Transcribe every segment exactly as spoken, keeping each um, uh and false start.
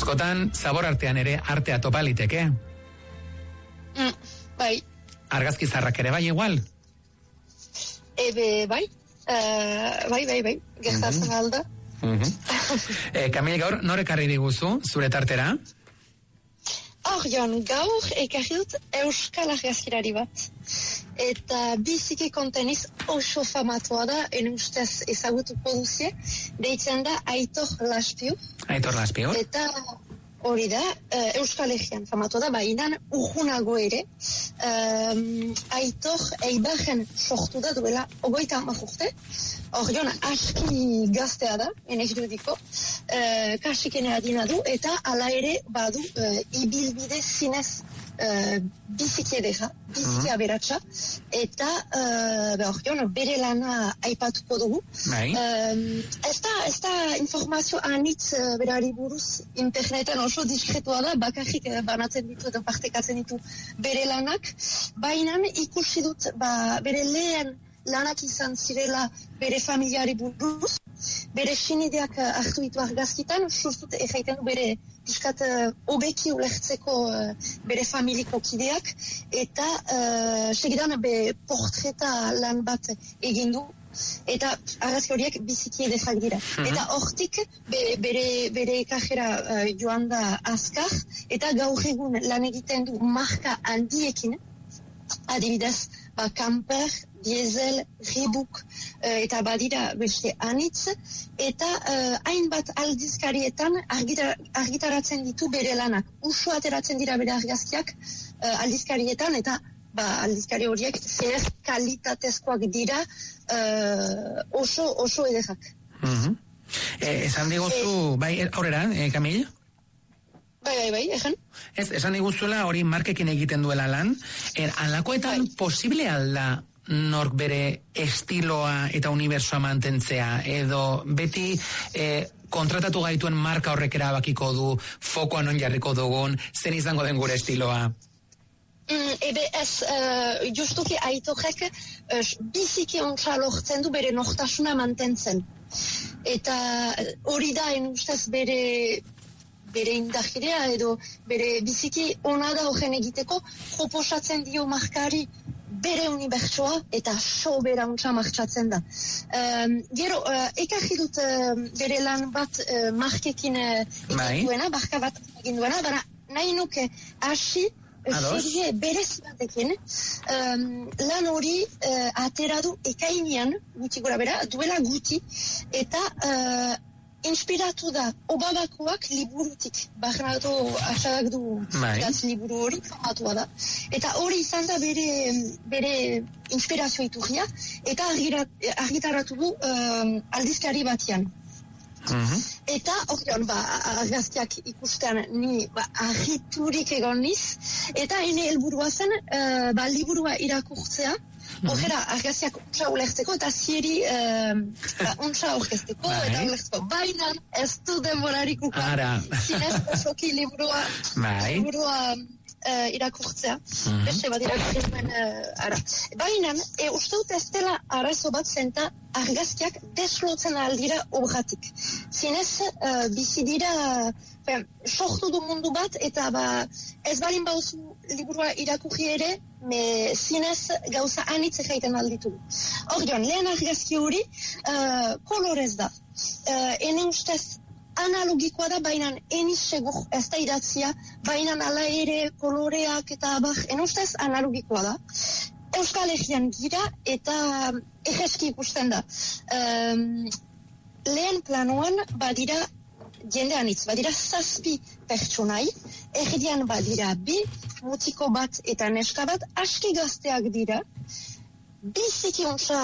Askotan, zabor artean ere artea topaliteke. Mm, bai. Argazki zarrak ere bai igual? Ebe, bai. Uh, bai, bai, bai. Gertatzen mm-hmm. alda. Mm-hmm. e, Kamil, gaur, norekarri diguzu, zure tartera? Hor, joan, gaur ekarri dut euskal argazkirari bat. Eta biziki konteniz oso famatua da, en ustez ezagutuko duzie, deitzen da Aitor Laspiu. Aitor Laspiu. Eta hori da, uh, Euskal Herrian famatua da, bainan urgunago ere. Um, Aitor Eibarren sortu da duela ogoita hamar urte. Hor joan, aski gaztea da, enek dudiko, uh, kasikene adina du, eta ala ere badu uh, ibilbide zinez Uh, biziki edera, biziki mm-hmm. aberatsa, eta uh, hor joan, bere lana aipatuko dugu. Um, ez da, ez da informazio anitz uh, berari buruz interneten oso diskretua da, bakarrik uh, banatzen ditu eta partekatzen ditu bere lanak, baina ikusi dut ba, bere lehen lanak izan zirela bere familiari buruz, bere sinideak uh, hartu ditu argazkitan, sustut egiten du bere piskat uh, obeki ulertzeko uh, bere familiko kideak, eta uh, segidan be portreta lan bat egin du, eta argazki horiek biziki edezak dira. Mm-hmm. Eta hortik be, bere, bere kajera uh, joan da azkar, eta gaur egun lan egiten du marka handiekin, adibidez, ba, Camper, Diesel, Reebok, uh, eta badira beste anitz, eta uh, hainbat aldizkarietan argitar, argitaratzen ditu bere lanak. Usu ateratzen dira bere argazkiak uh, aldizkarietan, eta ba, aldizkari horiek zinez kalitatezkoak dira uh, oso, oso edezak. Mm-hmm. eh, esan diguzu, eh, bai, aurrera, eh, Kamil? Bai, bai, bai, egen. Ez, esan diguzuela hori markekin egiten duela lan, er, alakoetan bai. Posible alda nork bere estiloa eta unibersoa mantentzea, edo beti eh, kontratatu gaituen marka horrek erabakiko du, fokoa non jarriko dugun, zen izango den gure estiloa? Mm, ebe ez, uh, justuki Aitorek uh, biziki ontsa lortzen du bere nortasuna mantentzen. Eta hori da, en ustez bere... bere indajirea edo bere biziki ona da horren egiteko, proposatzen dio markari bere unibertsoa eta sobera untsa martxatzen da. Um, gero, uh, ekarri dut uh, bere lan bat uh, markekin uh, egin duena, barka bat egin duena, bara nahi nuke hasi serie berez batekin, um, lan hori uh, atera du ekainean, guti gora bera, duela guti, eta uh, inspiratu da Obabakoak liburutik, Bernardo Achagak du idatz liburu hori, famatua da. Eta hori izan da bere, bere inspirazio iturria, eta argitaratu du um, aldizkari batian. Mm-hmm. Eta hori ba, argazkiak ikustean ni ba, argiturik egon niz, eta hene helburua zen uh, ba, liburua irakurtzea, horrela, argaziak untsa ulertzeko, eta zieri uh, untsa orkesteko, eta ulertzeko. Baina ez du denborarik ukan. Zinez, osoki liburua, liburua uh, irakurtzea. Mm-hmm. Beste bat irakurtzen uh, ara. Baina, e, uste dut ez dela arazo bat zenta argazkiak deslotzen aldira obratik. Zinez, uh, bizi dira... Ben, sortu du mundu bat, eta ba, ez balin bauzu liburua irakurri ere, me zinez gauza anitz egiten alditu. Hor joan, lehen argazki hori uh, kolorez da. Uh, ene ustez analogikoa da, baina eniz segur ez da idatzia, baina ala ere koloreak eta abar, ene ustez analogikoa da. Euskal Herrian gira eta egezki ikusten da. Um, lehen planoan badira jende anitz, badira zazpi pertsonai, erdian badira bi, mutiko bat eta neska bat, aski gazteak dira, biziki ontsa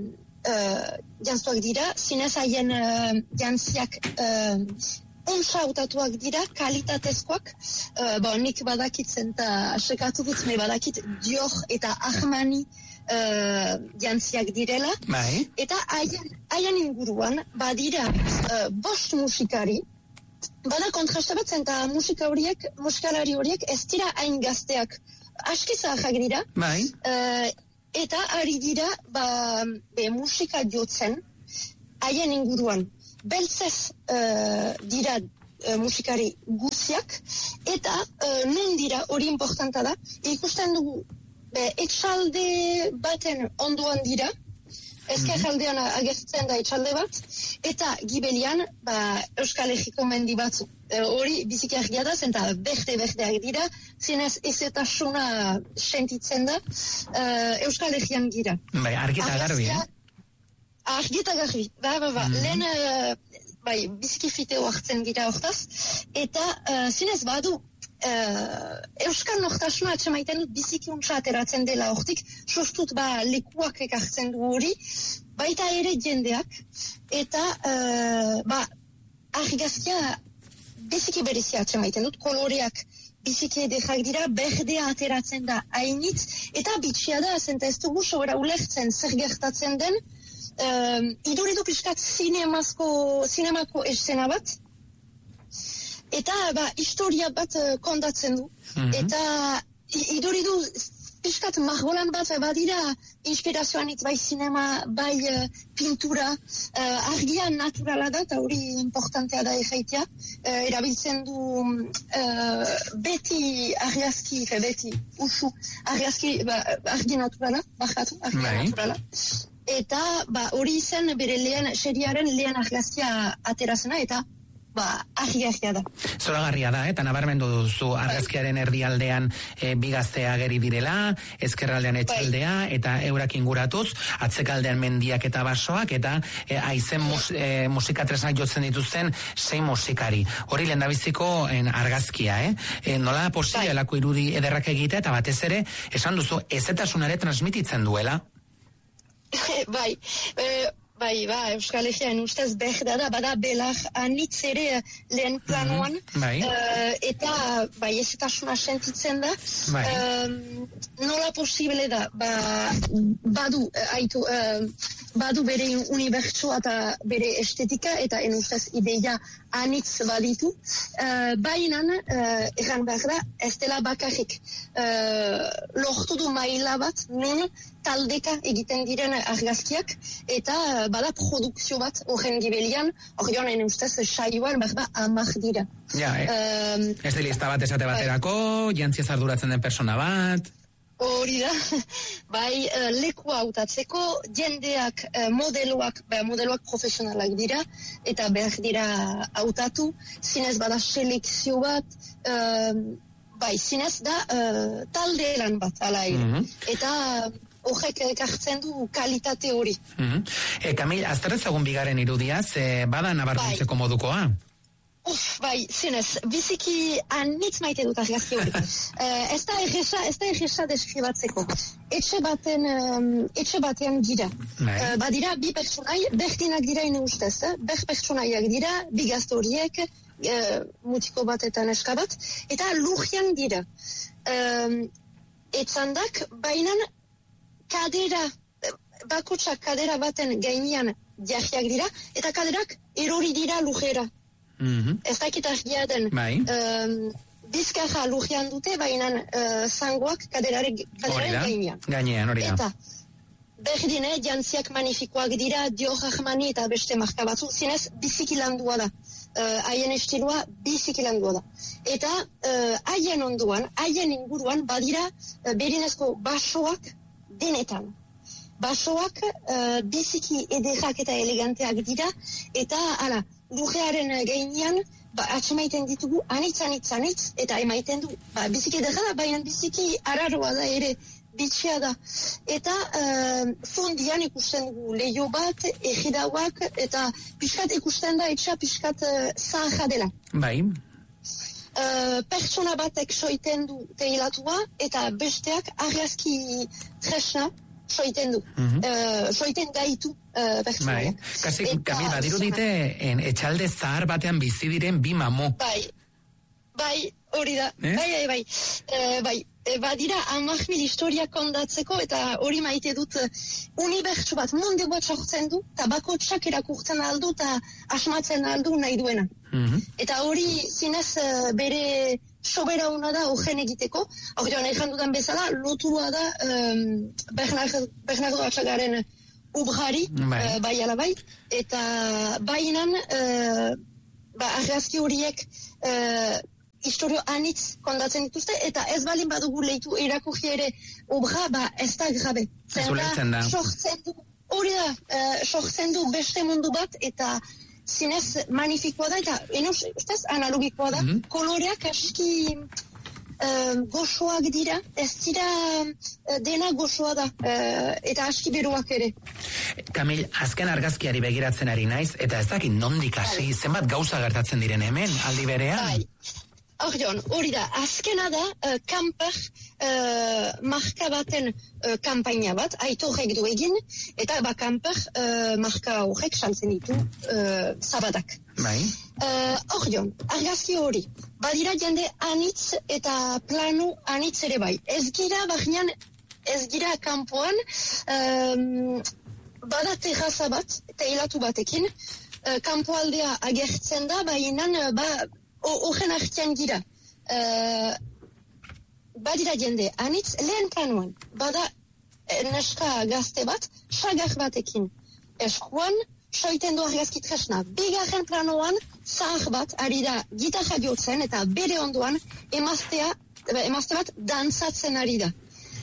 uh, jantztuak dira, zinez haien uh, jantziak uh, ontsa hautatuak dira, kalitatezkoak, uh, bo, nik badakitzen eta sekatu dut, me badakit Dior eta Armani uh, jantziak direla, Bai. Eta haien inguruan badira uh, bost musikari, bada kontrastabatzen eta musika horiek, musikalari horiek ez dira hain gazteak, aski zaharrak dira, bai. uh, eta ari dira ba, be, musika jotzen haien inguruan. Beltzez uh, dira uh, musikari guziak, eta uh, non dira, hori importanta da, ikusten dugu, be, etxalde baten ondoan dira, ezkerraldean agertzen da etxalde bat, eta gibelian, ba, Euskal Herriko mendi batzu. Hori biziki argia da, zenta berde-berdeak dira, zinez ezetasuna sentitzen da, uh, Euskal Herrian gira. Bai, argita garbi, eh? Argita garbi, ba, ba, ba. Mm-hmm. Lehen, uh, bai, biziki fiteo hartzen gira hortaz, eta uh, zinez badu, Uh, Euskal nortasuna atxemaiten dut biziki untsa ateratzen dela hortik, sostut ba lekuak ekartzen du hori, baita ere jendeak, eta uh, ba argazkia biziki berezia atxemaiten dut, koloreak biziki edekak dira, berdea ateratzen da hainitz, eta bitxia da, zenta ez dugu sobera ulertzen zer gertatzen den, uh, iduridu pixkat zinemazko, zinemako eszena bat, eta ba, historia bat uh, kondatzen du. Mm-hmm. Eta iduridu pixkat margolan bat badira inspirazioan itz bai sinema, bai uh, pintura, uh, argia naturala da, eta hori importantea da egeitea. Uh, erabiltzen du uh, beti argazki, fe beti usu argazki, ba, argi naturala, bakatu, argi right. naturala. Eta ba, hori zen bere lehen, seriaren lehen argazkia aterazena, eta ba, argi-argia da. Zoragarria da, eta nabarmendu duzu argazkiaren erdialdean e, bigaztea ageri direla, ezkerraldean etxaldea, eta eurak inguratuz, atzekaldean mendiak eta basoak, eta e, aizen mus, e, musikatresak jotzen dituzten sei musikari. Hori lehendabiziko argazkia, eh? E, nola posible lako irudi ederrak egitea, eta batez ere, esan duzu, ezetasunare transmititzen duela? Bai, e, Bai, ba, Euskal Herrian ustez berda da, bada belar anitz ere lehen planoan, mm-hmm. bai. uh, eta bai, ezetasuna sentitzen da. Bai. Um, nola posible da, ba, badu, aitu, uh, badu bere unibertsua eta bere estetika, eta en ustez ideia anitz baditu. Uh, Bainan, uh, erran behar da, ez dela bakarrik. Uh, lortu du maila bat, non taldeka egiten diren argazkiak, eta uh, bada produkzio bat horren gibelian, hori honen ustez saioan behar amak dira. Ja, eh? um, ez de lista bat esate baterako, uh, jantziaz arduratzen den persona bat. Hori da, bai, uh, leku hautatzeko, jendeak, uh, modeloak, bai, modeloak profesionalak dira, eta behar dira hautatu, zinez bada selekzio bat, uh, bai, zinez da uh, talde lan bat, ala ere. Mm-hmm. Eta horrek ekartzen du kalitate hori. Mm-hmm. E, Kamil, azterrezagun bigaren irudiaz, e, bada nabarmentzeko bai. Modukoa? Uf, bai, zinez, biziki anitz maite dut argazki hori. uh, ez da egesa, ez da egesa deskribatzeko. Etxe baten, um, etxe batean gira. Uh, badira, bi pertsonai, berdinak dira ine ustez, eh? Ber pertsonaiak dira, bi gazte horiek, uh, mutiko bat eta neska bat, eta lurrian dira. Uh, Etxandak, bainan, kadera, bakotsak kadera baten gainean jarriak dira, eta kaderak erori dira lujera. Mm-hmm. Ez dakit argia den. Bai. Um, bizkarra lujean dute, baina uh, zangoak kaderaren gainean. Gainean, hori da. Eta berdine, jantziak magnifikoak dira, Dior Armani eta beste marka batzu, zinez biziki landua da. Haien uh, estiloa biziki landua da. Eta haien uh, onduan, haien inguruan, badira uh, berinezko basoak denetan. Basoak uh, biziki ederrak eta eleganteak dira, eta ala, lujearen gainean, ba, atxemaiten ditugu anitz, anitz, anitz, eta emaiten du, ba, biziki ederra da, baina biziki araroa da ere, bitxia da. Eta uh, fondian ikusten dugu leio bat, egidauak, eta pixkat ikusten da, etxa pixkat uh, zaharra dela. Bai. Uh, pertsona batek soiten du teilatua, eta besteak argazki tresna soiten du. Mm-hmm. uh, soiten gaitu uh, pertsona. Bai, kasi, Kamil, badiru dite, en, etxalde zahar batean bizi diren bi mamu. Bai, bai, hori da, eh? bai, bai, bai, uh, bai. E, badira, amak mil historia kondatzeko, eta hori maite dut uh, unibertsu bat, mundu bat sortzen du, eta bakotsak erakurtzen aldu, eta asmatzen aldu nahi duena. Mm-hmm. Eta hori zinez uh, bere sobera hona da horren egiteko, hori hona egin dudan bezala, lotua da um, Bernardo Atxagaren ubrari, bai. Uh, bai ala bai, eta bainan uh, ba, argazki horiek uh, historio anitz kondatzen dituzte, eta ez balin badugu leitu irakurri ere obra, ba, ez da grabe. Zulertzen da. Sortzen du, hori da, uh, sortzen du beste mundu bat, eta zinez magnifikoa da, eta enos, ustez, analogikoa da, mm-hmm. Koloreak aski uh, goxoak dira, ez dira uh, dena goxoa da, uh, eta aski beruak ere. Kamil, azken argazkiari begiratzen ari naiz, eta ez dakit nondik hasi, zenbat gauza gertatzen diren hemen, aldi berean? Bai. Ordeon, hori da, azkena da, uh, Kamper uh, marka baten uh, kampaina bat, Aitorrek du egin, eta ba Kamper uh, marka horrek saltzen ditu uh, zabadak. Bai. Uh, Ordeon, argazki hori, badira jende anitz eta planu anitz ere bai. Ez gira, baginan, ez gira kanpoan, um, bada terraza bat, teilatu batekin, uh, kanpoaldea agertzen da, bainan, ba, horren artean gira. Uh, badira jende anitz, lehen planuan, bada neska gazte bat, sagar batekin eskuan, soiten du argazki tresna. Bigarren planoan, zahar bat, ari da gitarra jotzen, eta bere ondoan, emaztea, emazte bat dantzatzen ari da.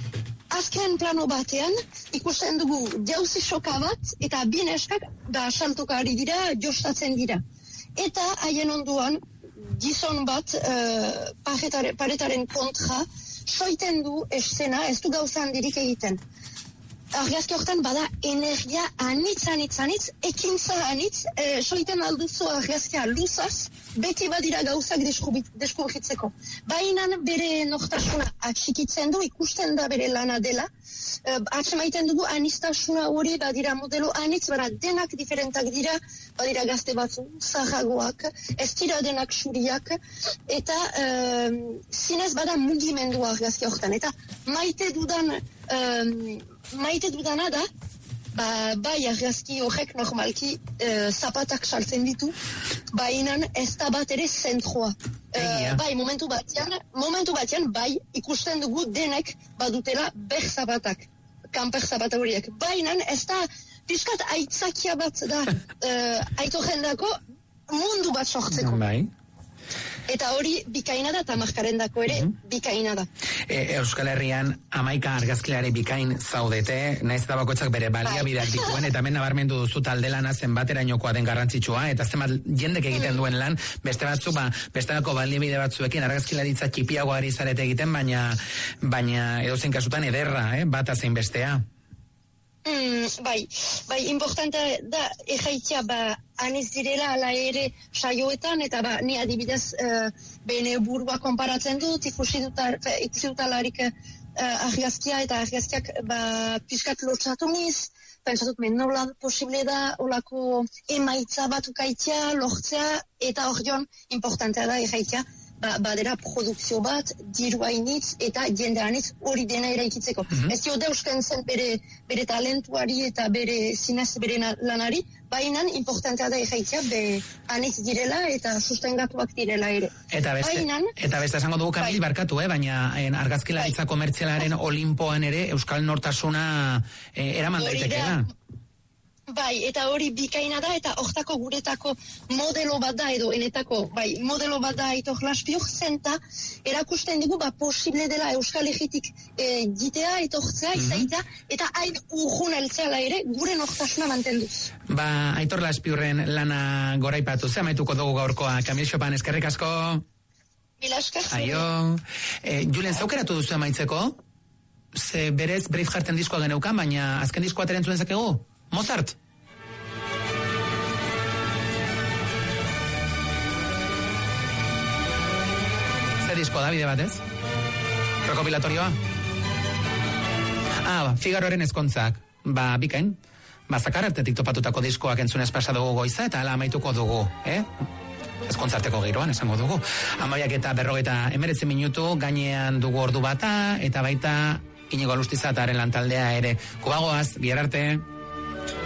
Azken plano batean, ikusten dugu jauzi soka bat, eta bi neskak da saltoka ari dira, jostatzen dira. Eta haien ondoan, gizon bat uh, paretare, paretaren kontra, soiten du eszena, ez du gauza handirik egiten. Argazki hortan bada energia anitz, anitz, anitz, ekintza anitz, eh, soiten alduzu argazkia luzaz, beti badira gauzak deskubritzeko. Bainan bere nortasuna atxikitzen du, ikusten da bere lana dela, eh, atxemaiten dugu anistasuna hori, badira modelo anitz, bada denak diferentak dira, badira gazte batzu, zahagoak, ez dira denak suriak, eta eh, zinez bada mugimendu argazki hortan, eta maite dudan eh, maite dudana da, ba, bai argazki horrek normalki uh, zapatak saltzen ditu, bainan ez da bat ere zentroa. Uh, bai, momentu batean, momentu batean, bai, ikusten dugu denek badutela ber zapatak, kanper zapata horiek. Bainan ez da, pizkat aitzakia bat da, uh, aitorrendako mundu bat sortzeko. Bai. Eta hori bikaina da, eta markarendako ere mm-hmm. bikaina da. E, Euskal Herrian amaika argazkilari bikain zaudete, naiz eta bakoitzak bere baliabideak dituen, eta hemen nabarmendu duzu talde lana zenbaterainokoa den garrantzitsua, eta zenbat jendek egiten duen lan, beste batzu, ba, bestelako baliabide batzuekin argazkilaritza txipiagoari zarete egiten, baina, baina edozein kasutan ederra, eh, bata zein bestea. Mm, bai, bai, importante da erraitzia, ba, aniz direla ala ere saioetan, eta ba, ni adibidez uh, bene burua konparatzen dut, ikusi dutalarik uh, argazkia eta argazkiak ba, piskat lotxatu niz, pentsatut men nola posible da olako emaitza bat ukaitzea, lortzea, eta hor joan importantea da erraitzia, Ba, badera produkzio bat, diru hainitz eta jende hainitz hori dena eraikitzeko. Mm-hmm. Ez dio deusken zen bere, bere talentuari eta bere zinez bere lanari, bainan importantea da erraitzia be hainitz direla eta sustengatuak direla ere. Eta beste, bainan, eta beste esango dugu Kamil, bai. Barkatu, eh? Baina en, argazkilaritza bai. Komertzialaren Olimpoan ere Euskal Nortasuna eh, eraman daitekela. Bai, eta hori bikaina da, eta hortako guretako modelo bat da, edo enetako, bai, modelo bat da Aitor Laspiok zenta, erakusten dugu, ba, posible dela Euskal Herritik e, gitea, etortzea, mm-hmm. izaitea, eta hain urjun eltzeala ere, gure nortasuna mantenduz. Ba, Aitor Laspiurren lana goraipatu, ze amaituko dugu gaurkoa, Kamil Xopan, eskerrik asko? Mila esker. Aio. E, Julen, zaukeratu duzu amaitzeko? Ze berez, Bravehearten diskoa geneukan, baina azken diskoa terentzuen zakegu? Mozart. Ze disko da, bide batez? Rekopilatorioa? Ah, Figaroren ezkontzak. Ba, bikain. Ba, zakar artetik topatutako diskoak entzunez pasa dugu goiza, eta ala amaituko dugu, eh? Ezkontzarteko giroan, esango dugu. Amaiak eta berrogeita emeretzi minutu, gainean dugu ordu bata, eta baita Inigo Alustizataren lantaldea ere. Kubagoaz, bihar arte.